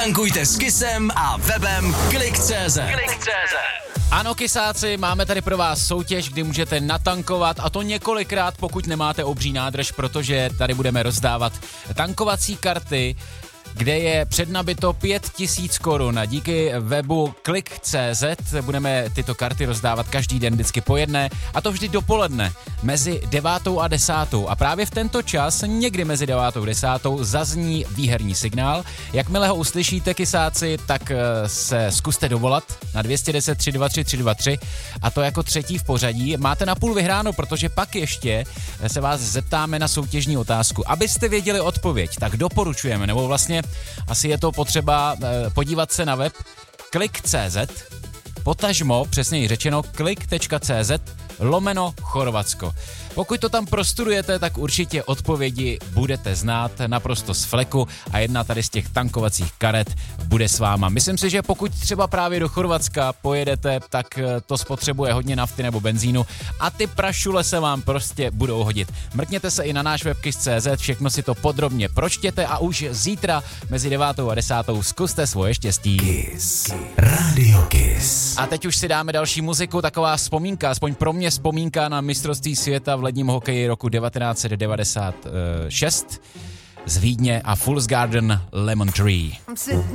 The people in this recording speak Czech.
Tankujte s Kissem a webem Klik.cz. Ano, kysáci, máme tady pro vás soutěž, kdy můžete natankovat, a to několikrát, pokud nemáte obří nádrž, protože tady budeme rozdávat tankovací karty, kde je přednabito 5000 korun. A díky webu Klik.cz budeme tyto karty rozdávat každý den, vždycky po jedné, a to vždy dopoledne, mezi 9. a 10. A právě v tento čas, někdy mezi 9. a 10. zazní výherní signál. Jakmile ho uslyšíte, kysáci, tak se zkuste dovolat na 210 323 323, a to jako třetí v pořadí. Máte napůl vyhráno, protože pak ještě se vás zeptáme na soutěžní otázku. Abyste věděli odpověď, tak doporučujeme, nebo vlastně asi je to potřeba podívat se na web Klik.cz, potažmo, přesněji řečeno, klik.cz/Chorvatsko. Pokud to tam prostudujete, tak určitě odpovědi budete znát naprosto z fleku a jedna tady z těch tankovacích karet bude s váma. Myslím si, že pokud třeba právě do Chorvatska pojedete, tak to spotřebuje hodně nafty nebo benzínu a ty prašule se vám prostě budou hodit. Mrkněte se i na náš web Kiss.cz, všechno si to podrobně pročtěte a už zítra mezi 9. a 10. zkuste svoje štěstí. Kiss. Radio Kiss. A teď už si dáme další muziku, taková vzpomínka, aspoň pro mě vzpomínka na mistrovství světa v ledním hokeji roku 1996 z Vídně a Fool's Garden Lemon Tree.